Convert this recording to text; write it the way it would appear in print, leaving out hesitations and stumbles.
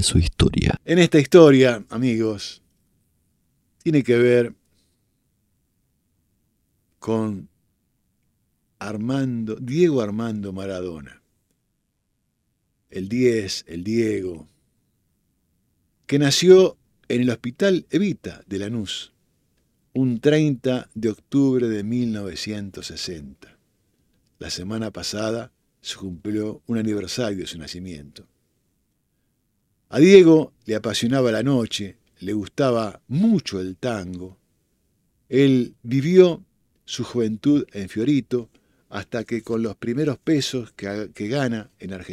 su historia. En esta historia, amigos, tiene que ver con Diego Armando Maradona. El 10, el Diego, que nació en el Hospital Evita de Lanús, un 30 de octubre de 1960. La semana pasada se cumplió un aniversario de su nacimiento. A Diego le apasionaba la noche, le gustaba mucho el tango. Él vivió su juventud en Fiorito hasta que con los primeros pesos que gana en Argentina,